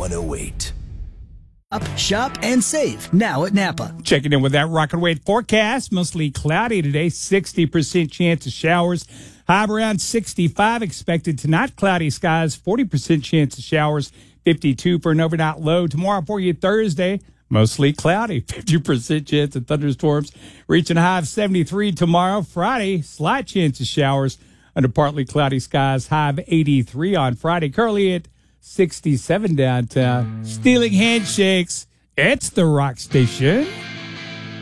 108. Up, shop, and save now at Napa. Checking in with that Rocket Wave forecast. Mostly cloudy today, 60% chance of showers. High around 65 expected tonight. Cloudy skies, 40% chance of showers, 52 for an overnight low. Tomorrow for you, Thursday, mostly cloudy, 50% chance of thunderstorms. Reaching a high of 73 tomorrow. Friday, slight chance of showers under partly cloudy skies. High of 83 on Friday. Currently at 67 downtown. Stealing handshakes. It's the Rock Station.